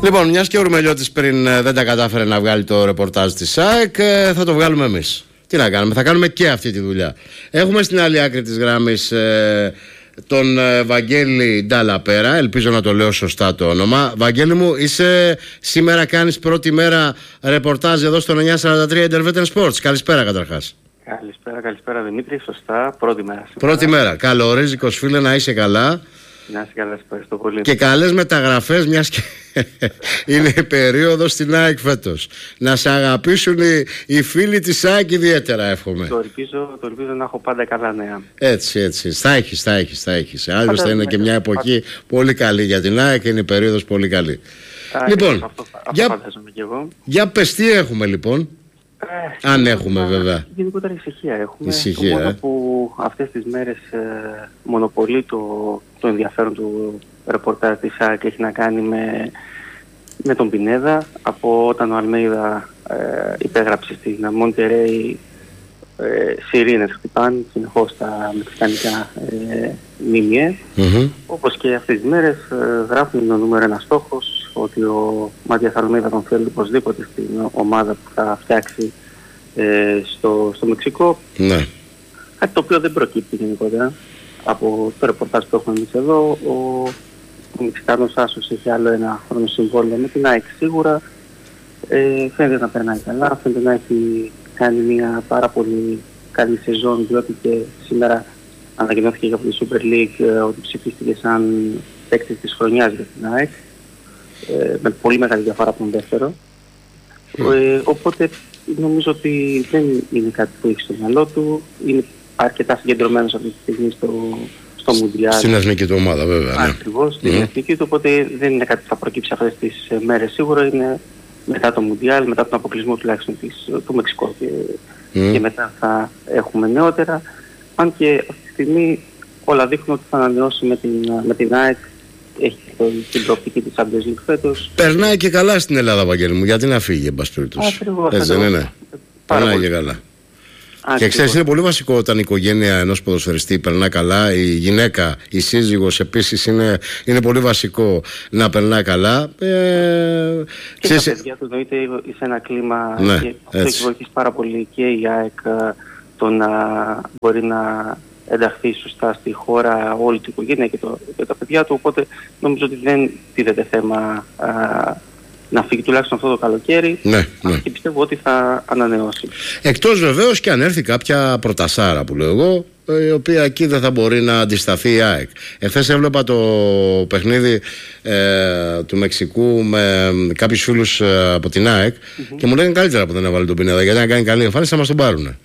Λοιπόν, μιας και ο Ρουμελιώτης πριν δεν τα κατάφερε να βγάλει το ρεπορτάζ της ΑΕΚ, θα το βγάλουμε εμείς. Τι να κάνουμε, θα κάνουμε και αυτή τη δουλειά. Έχουμε στην άλλη άκρη της γράμμης τον Βαγγέλη Νταλαπέρα, ελπίζω να το λέω σωστά το όνομα. Βαγγέλη μου, σήμερα κάνεις πρώτη μέρα ρεπορτάζ εδώ στο 943 Intervetan Sports. Καλησπέρα καταρχάς. Καλησπέρα Δημήτρη, σωστά, πρώτη μέρα. Πρώτη μέρα, καλορίζικος φίλε, να είσαι καλά. Να είσαι καλά, ευχαριστώ πολύ. Και καλές μεταγραφές, μιας και είναι η περίοδος στην ΑΕΚ φέτος. Να σε αγαπήσουν οι φίλοι της ΑΕΚ ιδιαίτερα, εύχομαι. Το ελπίζω να έχω πάντα καλά νέα. Έτσι. Θα έχεις. Άλλωστε είναι και μια εποχή πολύ καλή για την ΑΕΚ, είναι η περίοδος πολύ καλή. Λοιπόν, αυτό φαντάζομαι και εγώ. Για πες τι έχουμε λοιπόν. Αν έχουμε βέβαια. Γενικότερα ησυχία έχουμε. Το μόνο που αυτές τις μέρες μονοπολεί το ενδιαφέρον του ρεπορτάζ της ΑΕΚ έχει να κάνει με τον Πινέδα. Από όταν ο Αλμέιδα υπέγραψε στην Μοντερέι, σιρήνες χτυπάνε συνεχώς τα μεξικανικά μήμυε. Όπως και αυτές τις μέρες γράφουν ο νούμερο ένα στόχος ότι ο Μάτιας Αλμέιδα τον θέλει οπωσδήποτε στην ομάδα που θα φτιάξει στο Μεξικό. Ναι. Κάτι το οποίο δεν προκύπτει γενικότερα από το ρεπορτάζ που έχουμε εμείς εδώ. Ο Μεξικάνος άσος έχει άλλο ένα χρόνο συμβόλαιο με την ΑΕΚ σίγουρα. Φαίνεται να περνάει καλά, φαίνεται να έχει κάνει μια πάρα πολύ καλή σεζόν, διότι και σήμερα ανακοινώθηκε από τη Super League ότι ψηφίστηκε σαν παίκτης της χρονιάς για την ΑΕΚ, με πολύ μεγάλη διαφορά από τον δεύτερο. Οπότε νομίζω ότι δεν είναι κάτι που έχει στο μυαλό του, είναι αρκετά συγκεντρωμένος αυτή τη στιγμή στο Μουντιάλ. Στην εθνική του ομάδα βέβαια. Ακριβώς, στην εθνική του, οπότε δεν είναι κάτι που θα προκύψει αυτές τις μέρες. Σίγουρα είναι μετά το Μουντιάλ, μετά τον αποκλεισμό τουλάχιστον του Μεξικού και μετά θα έχουμε νεότερα. Αν και αυτή τη στιγμή όλα δείχνουν ότι θα ανανεώσει με την ΑΕΚ, έχει την προοπτική της Champions League φέτος. Περνάει και καλά στην Ελλάδα, Βαγγέλη μου, γιατί να φύγει εν πάση περιπτώσει. Έτσι δεν είναι? Περνάει και καλά. Και ξέρεις, είναι πολύ βασικό όταν η οικογένεια ενός ποδοσφαιριστή περνά καλά, η γυναίκα, η σύζυγος επίσης είναι πολύ βασικό να περνά καλά. Και τα παιδιά του εννοείται σε ένα κλίμα, ναι, και αυτό έχει βοηθήσει πάρα πολύ και η ΑΕΚ το να μπορεί να ενταχθεί σωστά στη χώρα όλη την οικογένεια και τα παιδιά του, οπότε νομίζω ότι δεν τίθεται θέμα να φύγει τουλάχιστον αυτό το καλοκαίρι. Ναι. Και πιστεύω ότι θα ανανεώσει. Εκτός βεβαίως και αν έρθει κάποια πρωτασάρα που λέω εγώ, η οποία εκεί δεν θα μπορεί να αντισταθεί η ΑΕΚ. Εχθές έβλεπα το παιχνίδι του Μεξικού με κάποιους φίλους από την ΑΕΚ και μου λέγανε καλύτερα που δεν έβαλε τον Πινέδα, γιατί αν κάνει καλή εμφάνιση θα μας τον πάρουνε.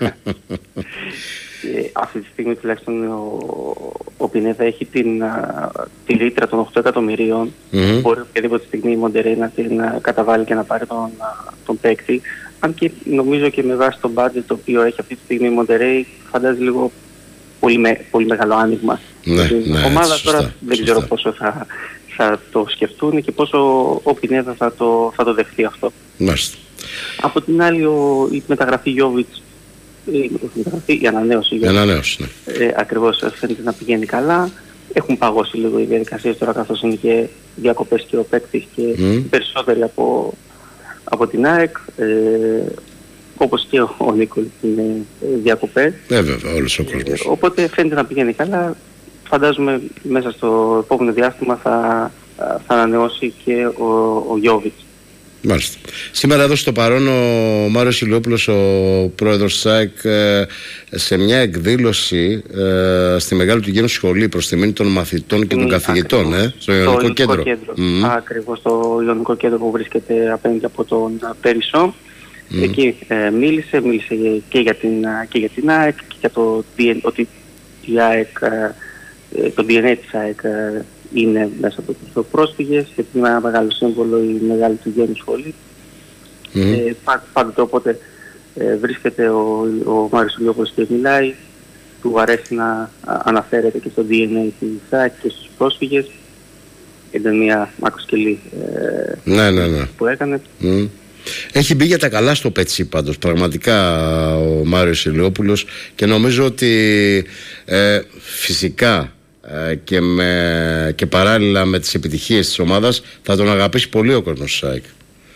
Αυτή τη στιγμή τουλάχιστον ο Πινέδα έχει τη ρήτρα των 8 εκατομμυρίων. Μπορεί οποιαδήποτε στιγμή η Μοντερέι να την καταβάλει και να πάρει τον παίκτη. Αν και νομίζω και με βάση το budget το οποίο έχει αυτή τη στιγμή η Μοντερέι, φαντάζει λίγο πολύ μεγάλο άνοιγμα. Η ομάδα τώρα δεν ξέρω πόσο θα το σκεφτούν και πόσο ο Πινέδα θα το δεχτεί αυτό. Μάλιστα. Από την άλλη η μεταγραφή Γιόβιτς, η ανανέωση, ναι. Ακριβώς φαίνεται να πηγαίνει καλά. Έχουν παγώσει λίγο οι διαδικασίες τώρα, καθώς είναι και διακοπές και ο παίκτης και περισσότεροι από την ΑΕΚ, όπως και ο Νίκολης είναι διακοπές. Βέβαια, όλος ο κόσμος. Οπότε φαίνεται να πηγαίνει καλά. Φαντάζομαι μέσα στο επόμενο διάστημα θα ανανεώσει και ο Γιόβιτς. Μάλιστα. Σήμερα εδώ στο παρόν ο Μάριος Ηλιόπουλος, ο πρόεδρος της ΑΕΚ, σε μια εκδήλωση στη Μεγάλη του Γένου Σχολή προς τιμήν των μαθητών και των καθηγητών, στο Ιωνικό Κέντρο. Ακριβώς, το Ιωνικό Κέντρο που βρίσκεται απέναντι από τον Περισσό. Εκεί μίλησε και για την ΑΕΚ και για ότι η ΑΕΚ, το DNA της ΑΕΚ είναι μέσα από τους πρόσφυγες και είναι ένα μεγάλο σύμβολο η Μεγάλη του Γένου Σχολή. Πάντοτε όποτε βρίσκεται ο Μάριος Ηλιόπουλος και μιλάει, του αρέσει να αναφέρεται και στο DNA της ΑΕΚ και στους πρόσφυγες. Ήταν μια μακροσκελή που έκανε. Έχει μπει για τα καλά στο πετσί πάντως πραγματικά ο Μάριος Ηλιόπουλος, και νομίζω ότι φυσικά και παράλληλα με τις επιτυχίες της ομάδας, θα τον αγαπήσει πολύ ο κόσμος της ΑΕΚ.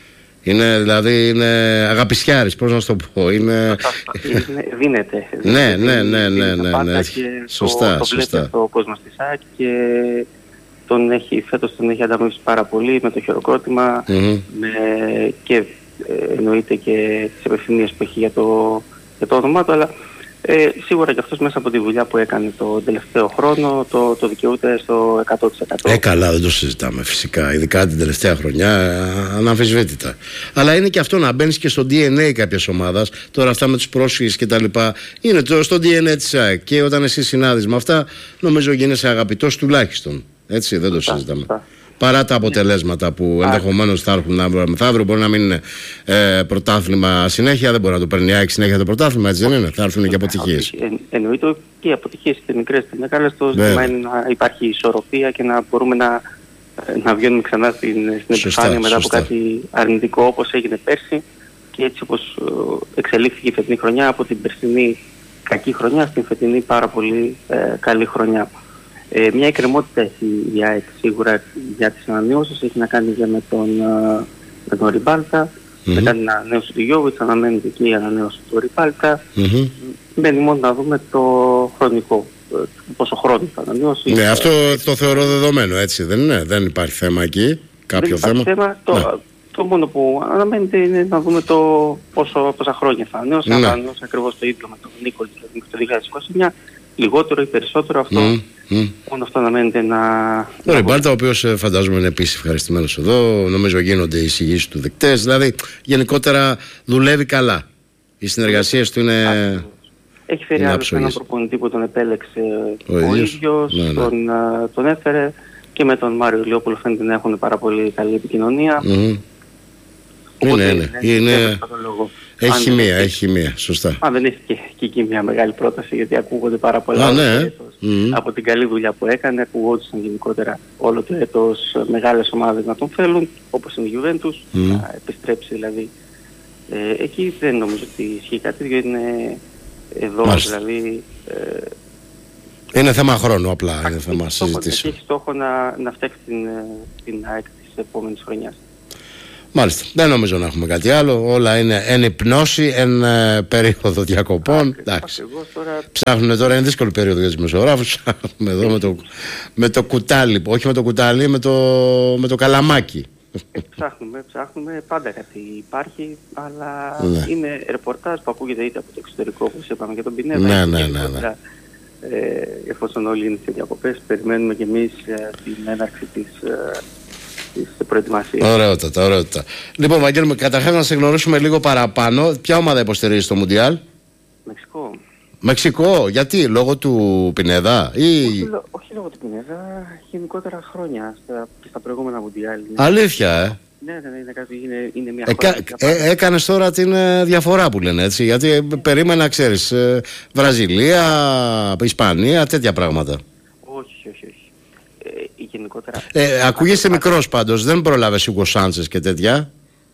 Είναι αγαπησιάρης, πώς να σου το πω. Δίνεται. Ναι. Σωστά. Το βλέπει αυτό ο κόσμος της ΑΕΚ και φέτος τον έχει ανταμείψει πάρα πολύ με το χειροκρότημα και εννοείται και τις επιθυμίες που έχει για το όνομά του, αλλά σίγουρα και αυτός μέσα από τη δουλειά που έκανε το τελευταίο χρόνο το δικαιούται στο 100%. Καλά, δεν το συζητάμε φυσικά, ειδικά την τελευταία χρονιά, αναμφισβήτητα. Αλλά είναι και αυτό να μπαίνεις και στο DNA κάποιας ομάδας. Τώρα αυτά με τους πρόσφυγες και τα λοιπά είναι στο DNA της ΑΕΚ, και όταν εσύ συνάδεις με αυτά, νομίζω γίνεσαι αγαπητός τουλάχιστον. Έτσι, δεν το συζητάμε. Παρά τα αποτελέσματα που ενδεχομένως θα έρθουν αύριο μεθαύριο, μπορεί να μην είναι πρωτάθλημα συνέχεια, δεν μπορεί να το παίρνει η ΑΕΚ συνέχεια το πρωτάθλημα, έτσι δεν είναι? Θα έρθουν και αποτυχίες. Εννοείται και οι αποτυχίες είτε μικρές είτε μεγάλες. Το ζήτημα είναι να υπάρχει ισορροπία και να μπορούμε να βγαίνουμε ξανά στην επιφάνεια μετά από κάτι αρνητικό, όπως έγινε πέρσι, και έτσι όπως εξελίχθηκε η φετινή χρονιά, από την περσινή κακή χρονιά στην φετινή πάρα πολύ καλή χρονιά. Μια εκκρεμότητα έχει η ΑΕΚ σίγουρα για τις ανανεώσεις, έχει να κάνει και με τον Ριμπάλτα, μετά την ανανέωση του Γιώβιτς, αναμένεται και η ανανέωση του Ριμπάλτα. Μένει μόνο να δούμε το χρονικό, πόσο χρόνο θα ανανεώσει. Ναι, αυτό το θεωρώ δεδομένο, έτσι δεν είναι? Δεν υπάρχει θέμα εκεί, κάποιο θέμα. Το μόνο που αναμένεται είναι να δούμε πόσα χρόνια θα ανανεώσει, αν θα ανανεώσει ακριβώς το ίδιο με τον Νίκο, δηλαδή το 2029, λιγότερο ή περισσότερο, αυτό. Μόνο αυτό αναμένεται να... Ο Ριμπάλτα, ο οποίος φαντάζομαι είναι επίσης ευχαριστημένος εδώ, νομίζω γίνονται οι εισηγήσεις του δεκτές, δηλαδή γενικότερα δουλεύει καλά. Οι συνεργασίες του είναι... Έχει φέρει άλλος έναν προπονητή που τον επέλεξε ο ίδιος, τον έφερε, και με τον Μάριο Λιόπουλο φαίνεται να έχουν πάρα πολύ καλή επικοινωνία. Έχει χημεία, σωστά. Αν δεν έχει και εκεί μια μεγάλη πρόταση, γιατί ακούγονται πάρα πολλά από την καλή δουλειά που έκανε, ακουγόντουσαν γενικότερα όλο το έτος μεγάλες ομάδες να τον θέλουν, όπως είναι η Juventus, να επιστρέψει δηλαδή. Εκεί δεν νομίζω ότι ισχύει κάτι τέτοιο, είναι εδώ δηλαδή... είναι θέμα χρόνου απλά, είναι θέμα συζητήσεων. Έχει στόχο να φτιάξει την ΑΕΚ της επόμενης χρονιάς. Μάλιστα. Δεν νομίζω να έχουμε κάτι άλλο. Όλα είναι εν υπνώση, εν περίοδο διακοπών. Εντάξει. Ψάχνουν τώρα, είναι δύσκολη περίοδο για τους δημοσιογράφους. Ψάχνουμε εδώ με το κουτάλι. Όχι με το κουτάλι, με το καλαμάκι. Ψάχνουμε. Πάντα κάτι υπάρχει, αλλά είναι ρεπορτάζ που ακούγεται είτε από το εξωτερικό, όπως είπαμε, για τον Πινέδα. Ναι. Εφόσον όλοι είναι σε διακοπές, περιμένουμε κι εμείς την έναρξη της προετοιμασία. Ωραιότατα. Λοιπόν, Βαγγέλη, καταρχάς να σε γνωρίσουμε λίγο παραπάνω. Ποια ομάδα υποστηρίζει στο Μουντιάλ? Μεξικό, γιατί? Λόγω του Πινέδα ή... Όχι λόγω του Πινέδα, γενικότερα χρόνια και στα προηγούμενα Μουντιάλ. Αλήθεια, Ναι, είναι μια χώρα. Έκανες τώρα την διαφορά που λένε, έτσι, γιατί περίμενα, ξέρεις, Βραζιλία, Ισπανία, τέτοια πράγματα. Όχι. Γενικότερα. Ακούγεσαι μικρός πάντως, δεν προλάβες Ούγκο Σάντσες και τέτοια?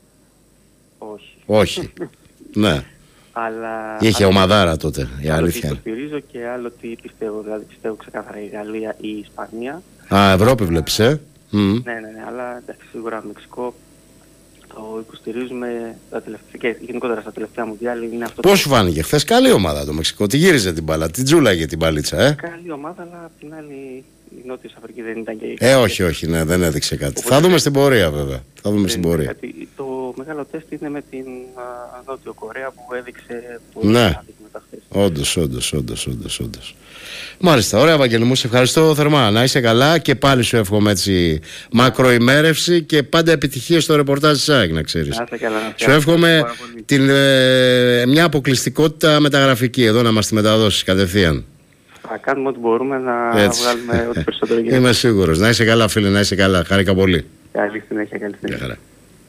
Όχι. Ναι. Αλλά είχε ομαδάρα τότε, η αλήθεια. Άλλο τι υποστηρίζω και άλλο τι πιστεύω. Δηλαδή πιστεύω ξεκάθαρα η Γαλλία ή η Ισπανία. Ευρώπη βλέπεις, Ναι, αλλά εντάξει, σίγουρα Μεξικό το υποστηρίζουμε και γενικότερα στα τελευταία Μουντιάλ. Πώς σου φάνηκε χθες? Καλή ομάδα το Μεξικό, τη γύριζε την μπάλα, την τζούλαγε την μπαλίτσα, Καλή ομάδα, αλλά απ' την άλλη η Νότια Αφρική δεν ήταν και... Όχι, ναι, δεν έδειξε κάτι. Θα δούμε στην πορεία, βέβαια. Το μεγάλο τεστ είναι με την Νότιο Κορέα που έδειξε πολύ δείγματα χθες. Όντως. Μάλιστα, ωραία, Βαγγέλη μου, σε ευχαριστώ θερμά. Να είσαι καλά και πάλι σου εύχομαι έτσι μακροημέρευση και πάντα επιτυχία στο ρεπορτάζ της ΑΕΚ, να ξέρεις. Σου εύχομαι μια αποκλειστικότητα μεταγραφική εδώ να μας τη μεταδώσεις κατευθείαν. Θα κάνουμε ό,τι μπορούμε να βγάλουμε ό,τι περισσότερο γίνεται. Είμαι σίγουρος. Να είσαι καλά, φίλε, να είσαι καλά. Χάρηκα πολύ. Καλή συνέχεια.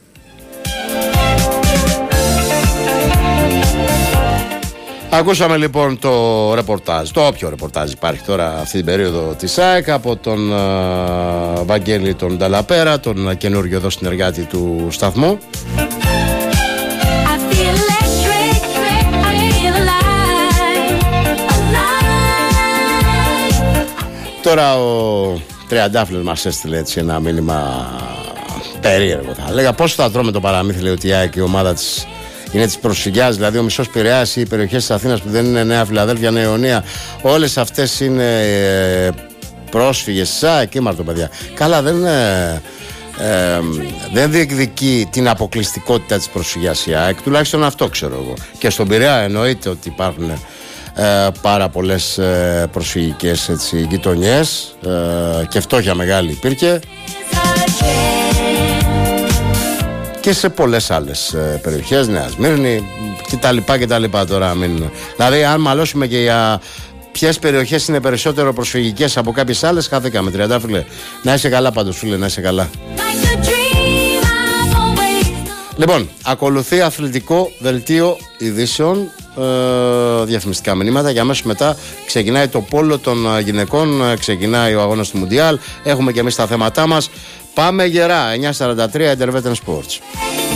Ακούσαμε λοιπόν το ρεπορτάζ, το όποιο ρεπορτάζ υπάρχει τώρα αυτή την περίοδο της ΑΕΚ από τον Βαγγέλη τον Νταλαπέρα, τον καινούργιο εδώ συνεργάτη του σταθμού. Τώρα ο Τριαντάφυλλος μας έστειλε έτσι ένα μήνυμα περίεργο, θα λέγα. Πώς θα τρώμε το παραμύθι, λέει, ότι η ΑΕΚ, η ομάδα της είναι της προσφυγιάς, δηλαδή ο μισός Πειραιάς ή οι περιοχές της Αθήνας που δεν είναι Νέα Φιλαδέλφια, Νέα Ιωνία, όλες αυτές είναι πρόσφυγες της ΑΕΚ. Ήμαρτο, παιδιά. Καλά, δεν διεκδικεί την αποκλειστικότητα της προσφυγιάς η ΑΕΚ, τουλάχιστον αυτό ξέρω εγώ. Και στον Πειραιά εννοείται ότι υπάρχουν πάρα πολλές προσφυγικές γειτονιές και φτώχεια μεγάλη υπήρχε και σε πολλές άλλες περιοχές, Νέα Σμύρνη κτλ. Τώρα δηλαδή αν μαλώσουμε και για ποιες περιοχές είναι περισσότερο προσφυγικές από κάποιες άλλες, χάθηκαμε. Τριαντάφυλλε, να είσαι καλά πάντως, φίλε, να είσαι καλά. Λοιπόν, ακολουθεί αθλητικό δελτίο ειδήσεων, διαφημιστικά μηνύματα και αμέσως μετά ξεκινάει το πόλο των γυναικών, ξεκινάει ο αγώνας του Μουντιάλ, έχουμε και εμείς τα θέματά μας. Πάμε γερά, 9:43, Intervetten Sports.